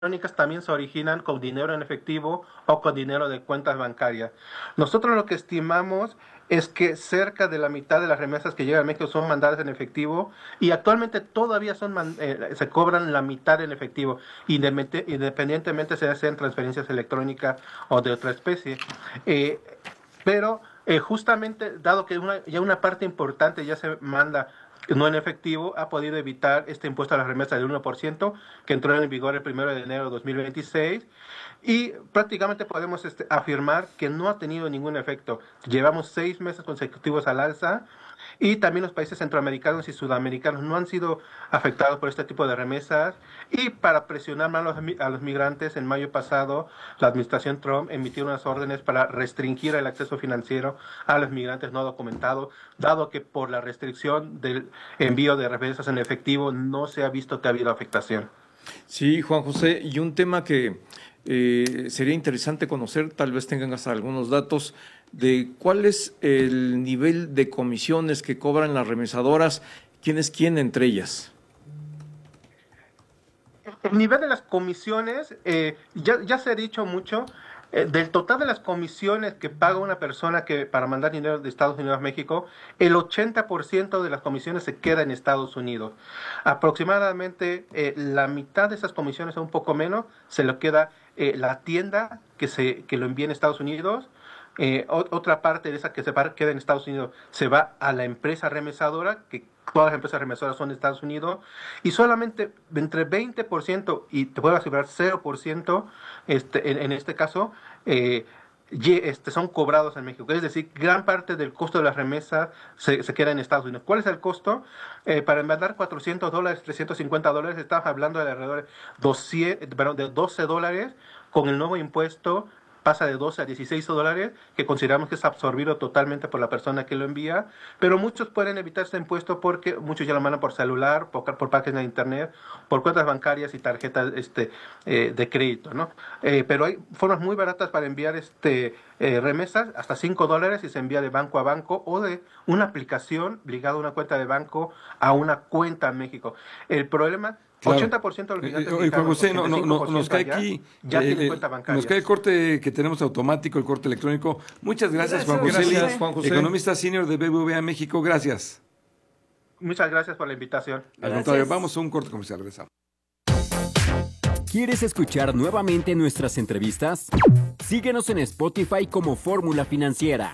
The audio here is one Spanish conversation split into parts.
electrónicas también se originan con dinero en efectivo o con dinero de cuentas bancarias. Nosotros lo que estimamos es que cerca de la mitad de las remesas que llegan a México son mandadas en efectivo y actualmente todavía se cobran la mitad en efectivo, independientemente se hacen transferencias electrónicas o de otra especie. Eh, pero justamente, dado que ya una parte importante ya se manda no en efectivo, ha podido evitar este impuesto a las remesas del 1% que entró en vigor el 1 de enero de 2026 y prácticamente podemos afirmar que no ha tenido ningún efecto. Llevamos 6 meses consecutivos al alza y también los países centroamericanos y sudamericanos no han sido afectados por este tipo de remesas y para presionar más a los migrantes, en mayo pasado la administración Trump emitió unas órdenes para restringir el acceso financiero a los migrantes no documentados, dado que por la restricción del envío de remesas en efectivo no se ha visto que ha habido afectación. Sí, Juan José, y un tema que sería interesante conocer, tal vez tengan hasta algunos datos de cuál es el nivel de comisiones que cobran las remesadoras, quién es quién entre ellas. El nivel de las comisiones, ya se ha dicho mucho, del total de las comisiones que paga una persona para mandar dinero de Estados Unidos a México, el 80% de las comisiones se queda en Estados Unidos. Aproximadamente la mitad de esas comisiones, o un poco menos, se lo queda la tienda que lo envía en Estados Unidos. Otra parte de esa que queda en Estados Unidos se va a la empresa remesadora, que todas las empresas remesadoras son de Estados Unidos, y solamente entre 20% y te puedo asegurar 0% en este caso son cobrados en México. Es decir, gran parte del costo de las remesas se queda en Estados Unidos. ¿Cuál es el costo? Para mandar $400, $350, estamos hablando de alrededor de $12. Con el nuevo impuesto pasa de 12 a 16 dólares, que consideramos que es absorbido totalmente por la persona que lo envía, pero muchos pueden evitar este impuesto porque muchos ya lo mandan por celular, por páginas de internet, por cuentas bancarias y tarjetas de crédito, ¿no? Pero hay formas muy baratas para enviar remesas, hasta $5, y se envía de banco a banco o de una aplicación ligada a una cuenta de banco a una cuenta en México. El problema... Claro. 80% de los migrantes Juan José, nos cae allá, aquí, ya tienen cuenta bancaria. nos cae el corte que tenemos automático, el corte electrónico. Muchas gracias, Juan José. Gracias, Juan José. Economista senior de BBVA México, gracias. Muchas gracias por la invitación. Al contrario, vamos a un corte comercial, regresamos. ¿Quieres escuchar nuevamente nuestras entrevistas? Síguenos en Spotify como Fórmula Financiera.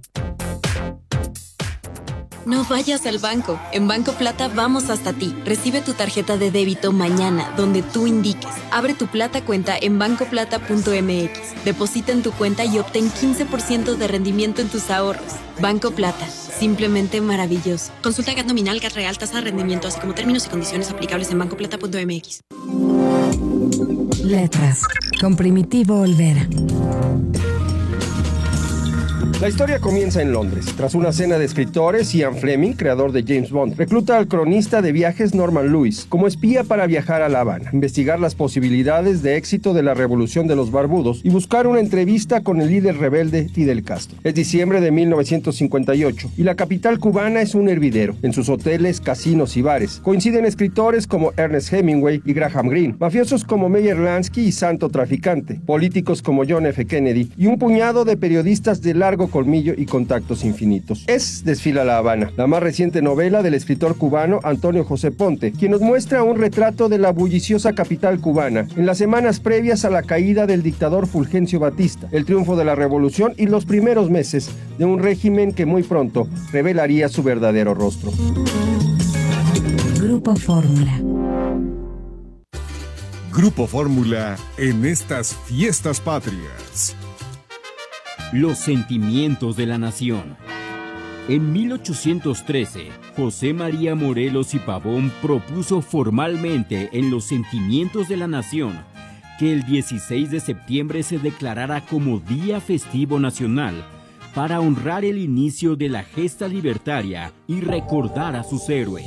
No vayas al banco. En Banco Plata vamos hasta ti. Recibe tu tarjeta de débito mañana, donde tú indiques. Abre tu Plata cuenta en bancoplata.mx. Deposita en tu cuenta y obtén 15% de rendimiento en tus ahorros. Banco Plata. Simplemente maravilloso. Consulta GAT nominal, GAT real, tasa de rendimiento, así como términos y condiciones aplicables en bancoplata.mx. Letras, con Primitivo Olvera. La historia comienza en Londres. Tras una cena de escritores, Ian Fleming, creador de James Bond, recluta al cronista de viajes Norman Lewis como espía para viajar a La Habana, investigar las posibilidades de éxito de la revolución de los barbudos y buscar una entrevista con el líder rebelde Fidel Castro. Es diciembre de 1958 y la capital cubana es un hervidero. En sus hoteles, casinos y bares coinciden escritores como Ernest Hemingway y Graham Greene, mafiosos como Meyer Lansky y Santo Traficante, políticos como John F. Kennedy y un puñado de periodistas de largo colmillo y contactos infinitos. Desfila La Habana, la más reciente novela del escritor cubano Antonio José Ponte, quien nos muestra un retrato de la bulliciosa capital cubana en las semanas previas a la caída del dictador Fulgencio Batista, el triunfo de la revolución y los primeros meses de un régimen que muy pronto revelaría su verdadero rostro. Grupo Fórmula. Grupo Fórmula en estas fiestas patrias. Los sentimientos de la nación. En 1813, José María Morelos y Pavón propuso formalmente en los sentimientos de la nación que el 16 de septiembre se declarara como Día Festivo Nacional para honrar el inicio de la gesta libertaria y recordar a sus héroes.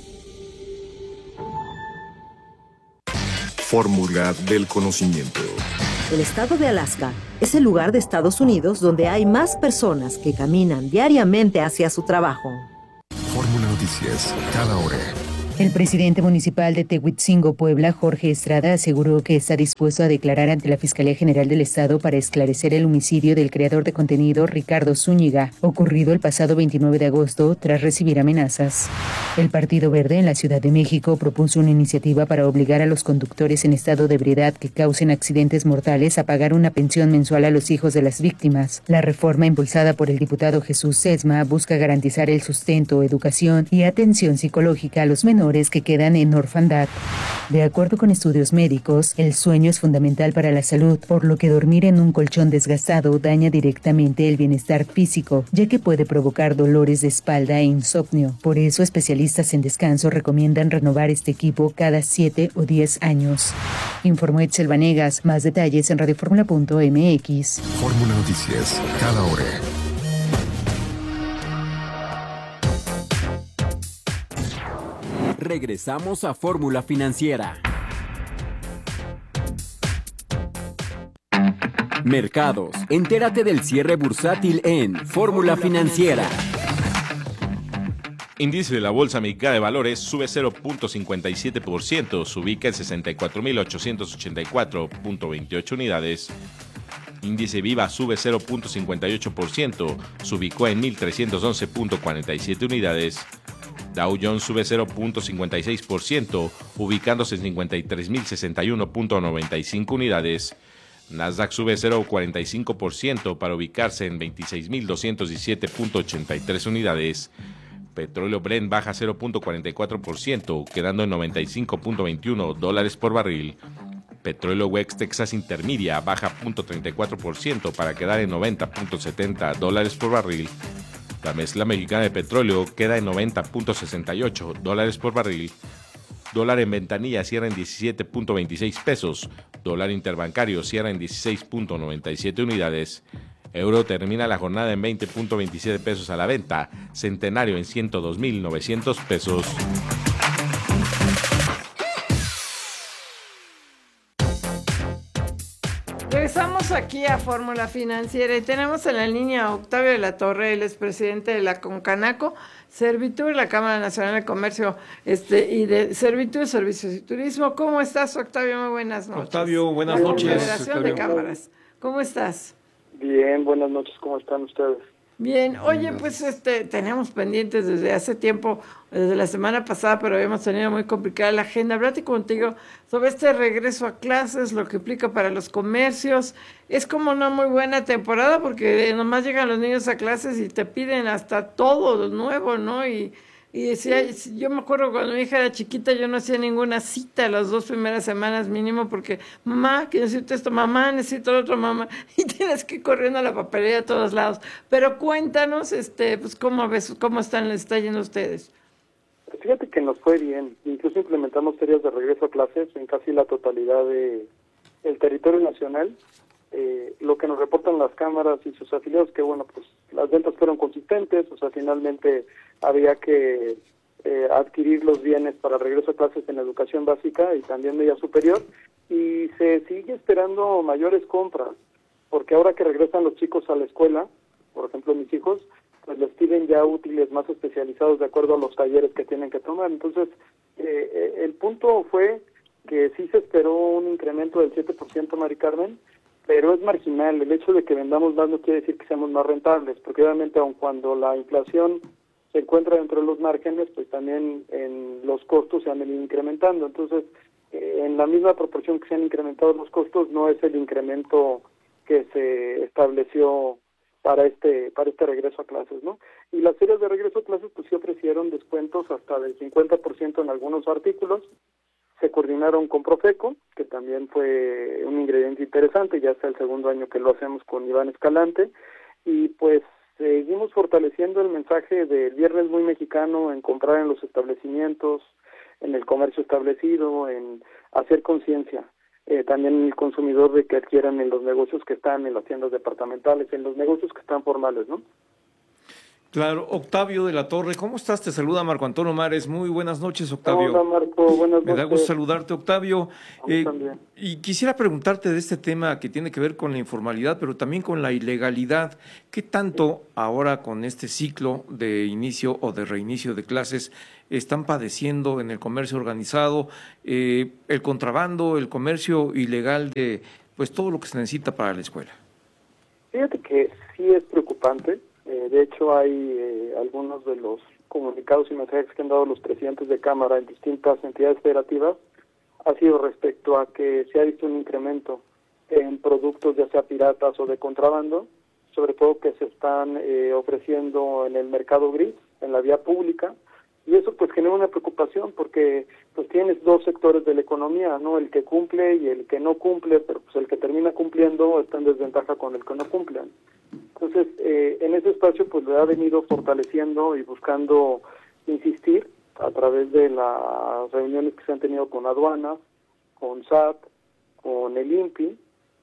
Fórmula del conocimiento. El estado de Alaska es el lugar de Estados Unidos donde hay más personas que caminan diariamente hacia su trabajo. Fórmula Noticias, cada hora. El presidente municipal de Tehuitzingo, Puebla, Jorge Estrada, aseguró que está dispuesto a declarar ante la Fiscalía General del Estado para esclarecer el homicidio del creador de contenido Ricardo Zúñiga, ocurrido el pasado 29 de agosto tras recibir amenazas. El Partido Verde en la Ciudad de México propuso una iniciativa para obligar a los conductores en estado de ebriedad que causen accidentes mortales a pagar una pensión mensual a los hijos de las víctimas. La reforma impulsada por el diputado Jesús Sesma busca garantizar el sustento, educación y atención psicológica a los menores que quedan en orfandad. De acuerdo con estudios médicos, el sueño es fundamental para la salud, por lo que dormir en un colchón desgastado daña directamente el bienestar físico, ya que puede provocar dolores de espalda e insomnio. Por eso, especialistas en descanso recomiendan renovar este equipo cada 7 o 10 años. Informó Etzel Vanegas. Más detalles en radioformula.mx. Fórmula Noticias, cada hora. Regresamos a Fórmula Financiera. Mercados. Entérate del cierre bursátil en Fórmula Financiera. Índice de la Bolsa Mexicana de Valores sube 0.57%, se ubica en 64.884.28 unidades. Índice Viva sube 0.58%, se ubicó en 1.311.47 unidades. Dow Jones sube 0.56%, ubicándose en 53.061.95 unidades. Nasdaq sube 0.45% para ubicarse en 26.217.83 unidades. Petróleo Brent baja 0.44%, quedando en $95.21 por barril. Petróleo West Texas Intermedia baja 0.34% para quedar en $90.70 por barril. La mezcla mexicana de petróleo queda en $90.68 por barril. Dólar en ventanilla cierra en 17.26 pesos. Dólar interbancario cierra en 16.97 unidades. Euro termina la jornada en 20.27 pesos a la venta. Centenario en 102.900 pesos. Regresamos aquí a Fórmula Financiera y tenemos en la línea a Octavio de la Torre, él es presidente de la Concanaco, Servitur, la Cámara Nacional de Comercio y de Servitur, Servicios y Turismo. ¿Cómo estás, Octavio? Muy buenas noches. Octavio, buenas noches. Federación de Cámaras. ¿Cómo estás? Bien, buenas noches. ¿Cómo están ustedes? Bien, oye, pues tenemos pendientes desde hace tiempo, desde la semana pasada, pero hemos tenido muy complicada la agenda. Hablate contigo sobre este regreso a clases, lo que implica para los comercios. Es como una muy buena temporada porque nomás llegan los niños a clases y te piden hasta todo nuevo, ¿no? Y decía, yo me acuerdo cuando mi hija era chiquita, yo no hacía ninguna cita las 2 primeras semanas mínimo porque, mamá, que necesito esto, mamá, necesito lo otro, mamá, y tienes que ir corriendo a la papelería a todos lados. Pero cuéntanos, pues, ¿cómo ves, cómo les está yendo a ustedes? Fíjate que nos fue bien, incluso implementamos ferias de regreso a clases en casi la totalidad del territorio nacional. Lo que nos reportan las cámaras y sus afiliados, que bueno, pues las ventas fueron consistentes, o sea, finalmente había que adquirir los bienes para regreso a clases en educación básica y también media superior, y se sigue esperando mayores compras, porque ahora que regresan los chicos a la escuela, por ejemplo mis hijos, pues les piden ya útiles más especializados de acuerdo a los talleres que tienen que tomar. Entonces, el punto fue que sí se esperó un incremento del 7%, Mari Carmen, pero es marginal. El hecho de que vendamos más no quiere decir que seamos más rentables, porque obviamente aun cuando la inflación se encuentra dentro de los márgenes, pues también en los costos se han venido incrementando. Entonces, en la misma proporción que se han incrementado los costos, no es el incremento que se estableció para este regreso a clases, ¿no? Y las ferias de regreso a clases pues sí ofrecieron descuentos hasta del 50% en algunos artículos. Se coordinaron con Profeco, que también fue un ingrediente interesante, ya está el segundo año que lo hacemos con Iván Escalante, y pues seguimos fortaleciendo el mensaje del viernes muy mexicano en comprar en los establecimientos, en el comercio establecido, en hacer conciencia. También el consumidor de que adquieran en los negocios que están en las tiendas departamentales, en los negocios que están formales, ¿no? Claro, Octavio de la Torre, ¿cómo estás? Te saluda Marco Antonio Mares. Muy buenas noches, Octavio. Hola, Marco, buenas noches. Me da gusto saludarte, Octavio. También. Y quisiera preguntarte de este tema que tiene que ver con la informalidad, pero también con la ilegalidad. ¿Qué tanto ahora con este ciclo de inicio o de reinicio de clases están padeciendo en el comercio organizado el contrabando, el comercio ilegal de pues todo lo que se necesita para la escuela? Fíjate que sí es preocupante. De hecho, hay algunos de los comunicados y mensajes que han dado los presidentes de Cámara en distintas entidades federativas ha sido respecto a que se ha visto un incremento en productos ya sea piratas o de contrabando, sobre todo que se están ofreciendo en el mercado gris, en la vía pública, y eso pues genera una preocupación porque pues tienes dos sectores de la economía, ¿no? El que cumple y el que no cumple, pero pues el que termina cumpliendo está en desventaja con el que no cumple. Entonces, en ese espacio pues le ha venido fortaleciendo y buscando insistir a través de las reuniones que se han tenido con aduanas, con SAT, con el INPI,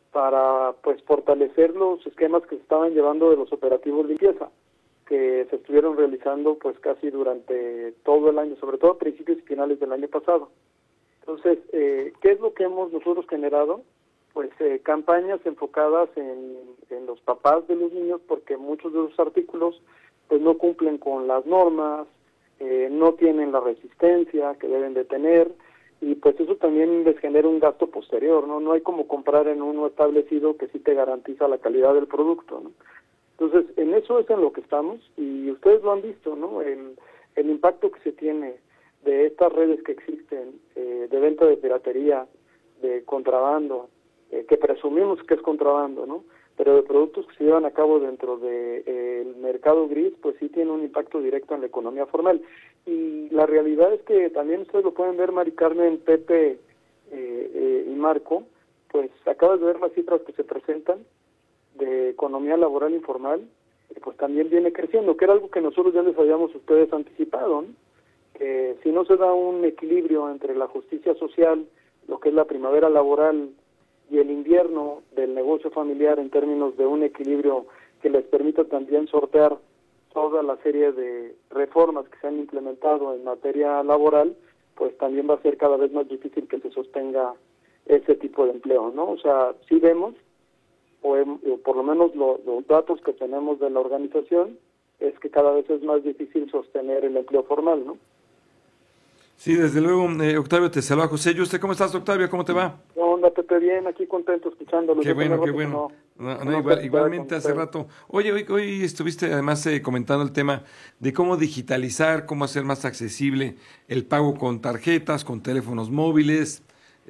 para pues fortalecer los esquemas que se estaban llevando de los operativos de limpieza, que se estuvieron realizando pues casi durante todo el año, sobre todo a principios y finales del año pasado. Entonces, ¿qué es lo que hemos nosotros generado? Pues campañas enfocadas en los papás de los niños, porque muchos de esos artículos pues no cumplen con las normas, no tienen la resistencia que deben de tener, y pues eso también les genera un gasto posterior, ¿no? No hay como comprar en uno establecido que sí te garantiza la calidad del producto, ¿no? Entonces, en eso es en lo que estamos, y ustedes lo han visto, ¿no? El impacto que se tiene de estas redes que existen, de venta de piratería, de contrabando, que presumimos que es contrabando, ¿no? Pero de productos que se llevan a cabo dentro del mercado gris, pues sí tiene un impacto directo en la economía formal. Y la realidad es que también ustedes lo pueden ver, Mari Carmen, Pepe y Marco, pues acabas de ver las cifras que se presentan de economía laboral informal, pues también viene creciendo, que era algo que nosotros ya les habíamos ustedes anticipado, ¿no? Que si no se da un equilibrio entre la justicia social, lo que es la primavera laboral, y el invierno del negocio familiar en términos de un equilibrio que les permita también sortear toda la serie de reformas que se han implementado en materia laboral, pues también va a ser cada vez más difícil que se sostenga ese tipo de empleo, ¿no? O sea, sí vemos, o por lo menos los datos que tenemos de la organización, es que cada vez es más difícil sostener el empleo formal, ¿no? Sí, desde luego, Octavio, te saluda José. ¿Y usted cómo estás, Octavio? ¿Cómo te va? Onda, Pepe, bien, aquí contento escuchándolo. Qué bueno, qué bueno. Igualmente hace rato. Oye, hoy estuviste además comentando el tema de cómo digitalizar, cómo hacer más accesible el pago con tarjetas, con teléfonos móviles.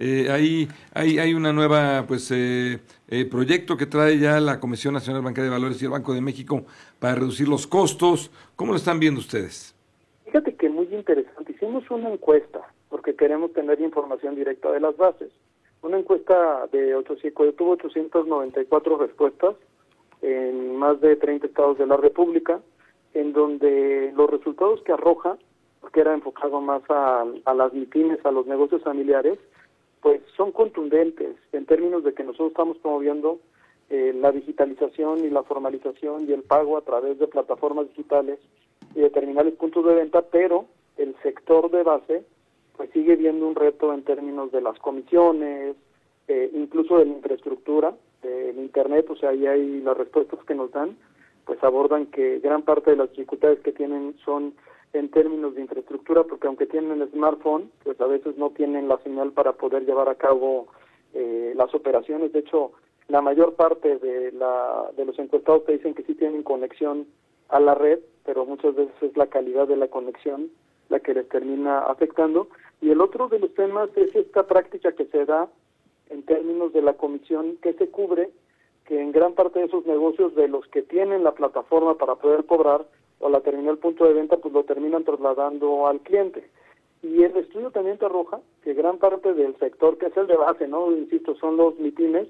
Hay una nueva proyecto que trae ya la Comisión Nacional Bancaria de Valores y el Banco de México para reducir los costos. ¿Cómo lo están viendo ustedes? Fíjate que muy interesante. Hicimos una encuesta porque queremos tener información directa de las bases. Una encuesta que tuvo 894 respuestas en más de 30 estados de la República, en donde los resultados que arroja, porque era enfocado más a las MIPYMES, a los negocios familiares, pues son contundentes en términos de que nosotros estamos promoviendo la digitalización y la formalización y el pago a través de plataformas digitales y de terminales puntos de venta, pero el sector de base pues sigue viendo un reto en términos de las comisiones, incluso de la infraestructura, del internet. O sea, ahí hay las respuestas que nos dan, pues abordan que gran parte de las dificultades que tienen son en términos de infraestructura, porque aunque tienen el smartphone, pues a veces no tienen la señal para poder llevar a cabo las operaciones. De hecho, la mayor parte de los encuestados te dicen que sí tienen conexión a la red, pero muchas veces es la calidad de la conexión la que les termina afectando. Y el otro de los temas es esta práctica que se da en términos de la comisión que se cubre, que en gran parte de esos negocios de los que tienen la plataforma para poder cobrar o la terminal punto de venta, pues lo terminan trasladando al cliente. Y el estudio también te arroja que gran parte del sector, que es el de base, ¿no? Insisto, son los MIPYMES,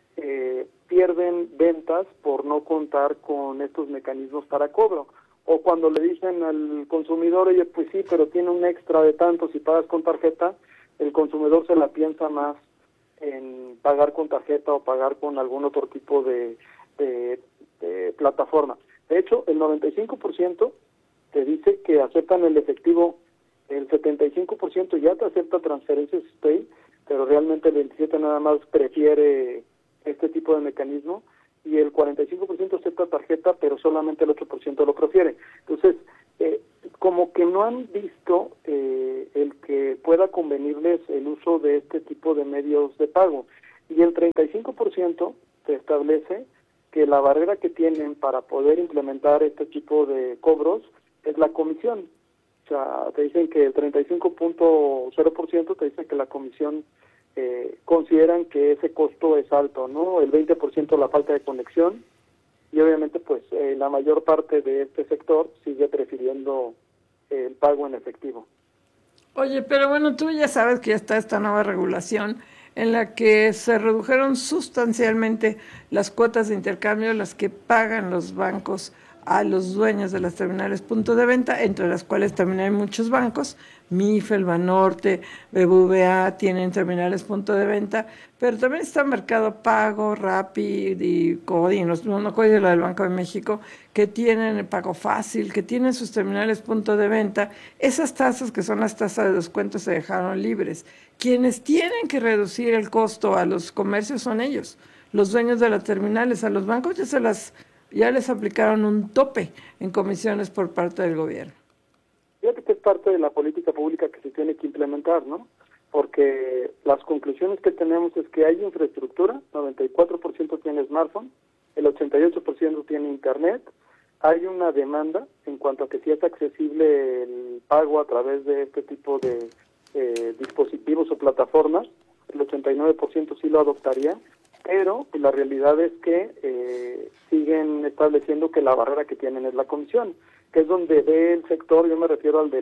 pierden ventas por no contar con estos mecanismos para cobro. O cuando le dicen al consumidor, oye, pues sí, pero tiene un extra de tanto si pagas con tarjeta, el consumidor se la piensa más en pagar con tarjeta o pagar con algún otro tipo de plataforma. De hecho, el 95% te dice que aceptan el efectivo, el 75% ya te acepta transferencias SPAY, pero realmente el 27% nada más prefiere este tipo de mecanismo, y el 45% acepta tarjeta, pero solamente el 8% lo prefiere. Entonces, como que no han visto el que pueda convenirles el uso de este tipo de medios de pago. Y el 35% te establece que la barrera que tienen para poder implementar este tipo de cobros es la comisión. O sea, te dicen que el 35.0% te dice que la comisión consideran que ese costo es alto, ¿no? El 20% la falta de conexión, y obviamente pues la mayor parte de este sector sigue prefiriendo el pago en efectivo. Oye, pero bueno, tú ya sabes que ya está esta nueva regulación en la que se redujeron sustancialmente las cuotas de intercambio, las que pagan los bancos a los dueños de las terminales punto de venta, entre las cuales también hay muchos bancos. Mifel, Banorte, BBVA tienen terminales punto de venta, pero también está Mercado Pago, Rappi y Codi, no Codi, la del Banco de México, que tienen el Pago Fácil, que tienen sus terminales punto de venta. Esas tasas, que son las tasas de descuento, se dejaron libres. Quienes tienen que reducir el costo a los comercios son ellos, los dueños de las terminales. A los bancos ya les aplicaron un tope en comisiones por parte del gobierno. Fíjate que es parte de la política pública que se tiene que implementar, ¿no? Porque las conclusiones que tenemos es que hay infraestructura, 94% tiene smartphone, el 88% tiene internet, hay una demanda en cuanto a que sí es accesible el pago a través de este tipo de dispositivos o plataformas, el 89% sí lo adoptaría, pero la realidad es que siguen estableciendo que la barrera que tienen es la comisión, que es donde ve el sector. Yo me refiero al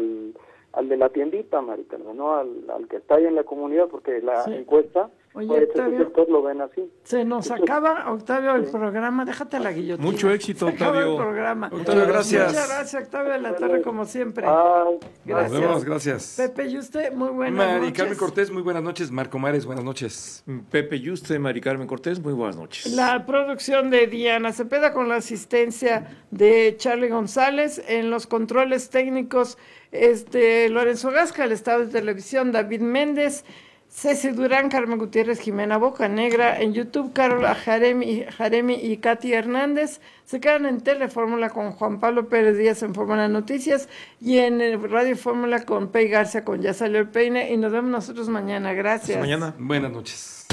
de la tiendita, Marita, ¿no? Al que está ahí en la comunidad, porque la encuesta, oye, pues, Octavio, ese sector lo ven así. Se nos acaba, Octavio, el programa. Déjate la guillotina. Mucho éxito, Octavio. El programa. Octavio, gracias. Muchas gracias, Octavio de la Torre, como siempre. Gracias. Nos vemos, gracias. Pepe Yuste, muy buenas noches. Mari Carmen Cortés, muy buenas noches. Marco Mares, buenas noches. Pepe Yuste, Mari Carmen Cortés, muy buenas noches. La producción de Diana Cepeda con la asistencia de Charlie González. En los controles técnicos, Lorenzo Gasca, el estado de televisión, David Méndez, Ceci Durán, Carmen Gutiérrez, Jimena Bocanegra. En YouTube, Carola Jaremi y Katy Hernández. Se quedan en Telefórmula con Juan Pablo Pérez Díaz en Fórmula Noticias, y en Radio Fórmula con Pei García con Ya Salió el Peine, y nos vemos nosotros mañana. Gracias. Hasta mañana. Buenas noches.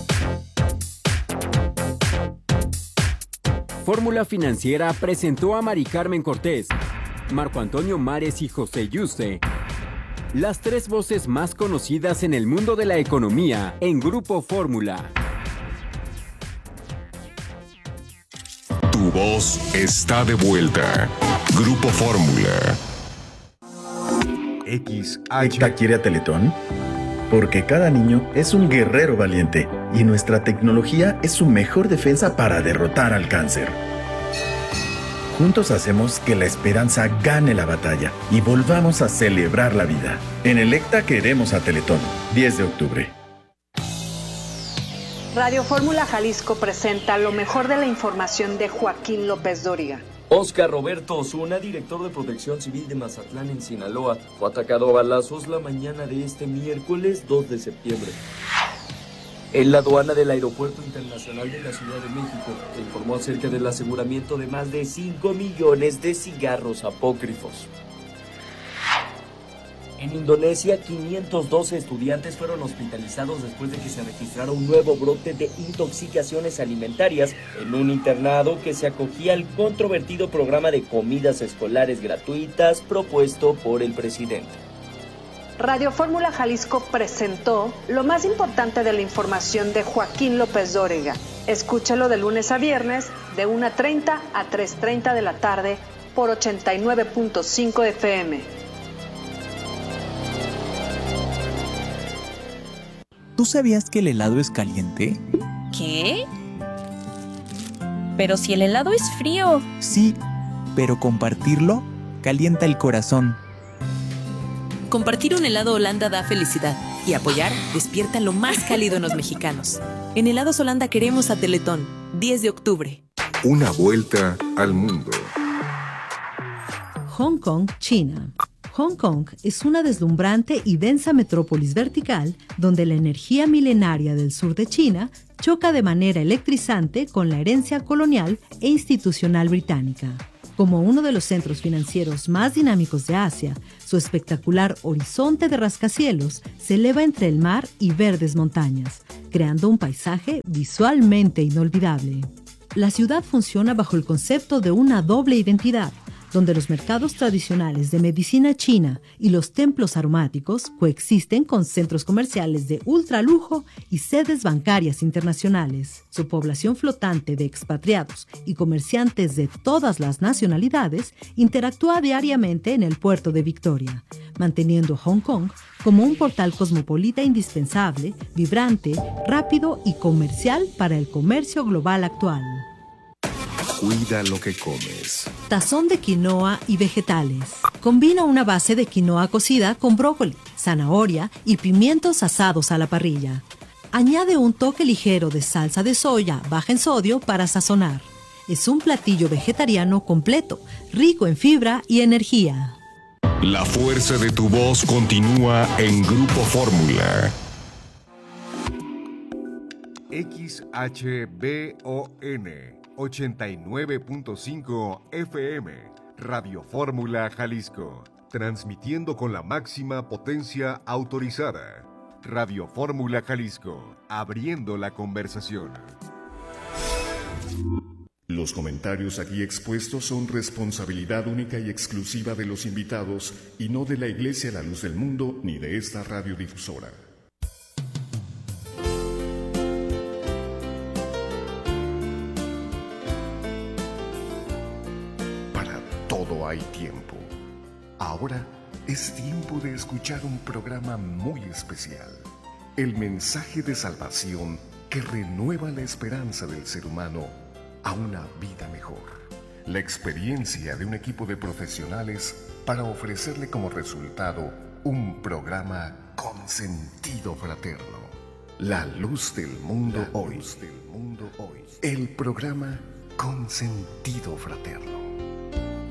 Fórmula Financiera presentó a Mari Carmen Cortés, Marco Antonio Mares y José Yuste, las tres voces más conocidas en el mundo de la economía en Grupo Fórmula. Tu voz está de vuelta. Grupo Fórmula. ¿XH quiere a Teletón? Porque cada niño es un guerrero valiente y nuestra tecnología es su mejor defensa para derrotar al cáncer. Juntos hacemos que la esperanza gane la batalla y volvamos a celebrar la vida. En Electa queremos a Teletón. 10 de octubre. Radio Fórmula Jalisco presenta lo mejor de la información de Joaquín López Dóriga. Oscar Roberto Osuna, director de Protección Civil de Mazatlán en Sinaloa, fue atacado a balazos la mañana de este miércoles 2 de septiembre. En la aduana del Aeropuerto Internacional de la Ciudad de México informó acerca del aseguramiento de más de 5 millones de cigarros apócrifos. En Indonesia, 512 estudiantes fueron hospitalizados después de que se registrara un nuevo brote de intoxicaciones alimentarias en un internado que se acogía al controvertido programa de comidas escolares gratuitas propuesto por el presidente. Radio Fórmula Jalisco presentó lo más importante de la información de Joaquín López Dóriga. Escúchalo de lunes a viernes de 1:30 a 3:30 de la tarde por 89.5 FM. ¿Tú sabías que el helado es caliente? ¿Qué? Pero si el helado es frío. Sí, pero compartirlo calienta el corazón. Compartir un helado Holanda da felicidad y apoyar despierta lo más cálido en los mexicanos. En Helados Holanda queremos a Teletón, 10 de octubre. Una vuelta al mundo. Hong Kong, China. Hong Kong es una deslumbrante y densa metrópolis vertical donde la energía milenaria del sur de China choca de manera electrizante con la herencia colonial e institucional británica. Como uno de los centros financieros más dinámicos de Asia, su espectacular horizonte de rascacielos se eleva entre el mar y verdes montañas, creando un paisaje visualmente inolvidable. La ciudad funciona bajo el concepto de una doble identidad, donde los mercados tradicionales de medicina china y los templos aromáticos coexisten con centros comerciales de ultralujo y sedes bancarias internacionales. Su población flotante de expatriados y comerciantes de todas las nacionalidades interactúa diariamente en el puerto de Victoria, manteniendo Hong Kong como un portal cosmopolita indispensable, vibrante, rápido y comercial para el comercio global actual. Cuida lo que comes. Tazón de quinoa y vegetales. Combina una base de quinoa cocida con brócoli, zanahoria y pimientos asados a la parrilla. Añade un toque ligero de salsa de soya baja en sodio para sazonar. Es un platillo vegetariano completo, rico en fibra y energía. La fuerza de tu voz continúa en Grupo Fórmula. XHBON 89.5 FM, Radio Fórmula Jalisco, transmitiendo con la máxima potencia autorizada. Radio Fórmula Jalisco, abriendo la conversación. Los comentarios aquí expuestos son responsabilidad única y exclusiva de los invitados y no de la Iglesia La Luz del Mundo ni de esta radiodifusora. Hay tiempo. Ahora es tiempo de escuchar un programa muy especial. El mensaje de salvación que renueva la esperanza del ser humano a una vida mejor. La experiencia de un equipo de profesionales para ofrecerle como resultado un programa con sentido fraterno. La luz del mundo hoy. El programa con sentido fraterno.